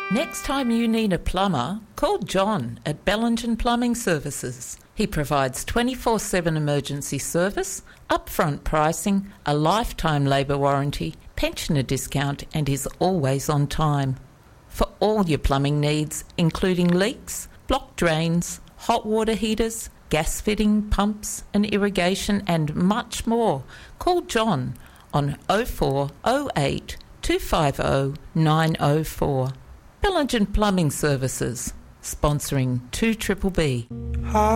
Next time you need a plumber, call John at Bellingen Plumbing Services. He provides 24/7 emergency service, upfront pricing, a lifetime labour warranty, pensioner discount, and is always on time. For all your plumbing needs, including leaks, blocked drains, hot water heaters, gas fitting, pumps and irrigation, and much more, call John on 0408 250 904. Bellingen Plumbing Services, sponsoring 2BBB.